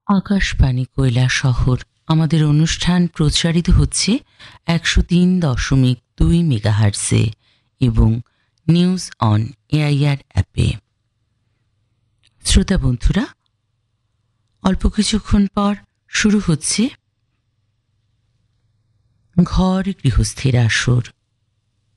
আকাশবাণী কৈলাসহর। আমাদের অনুষ্ঠান প্রচারিত হচ্ছে 103.2 মেগাহার্টজে এবং নিউজ অন এআইআর অ্যাপে। শ্রোতা বন্ধুরা, অল্প কিছুক্ষণ পর শুরু হচ্ছে ঘর গৃহস্থের আসর।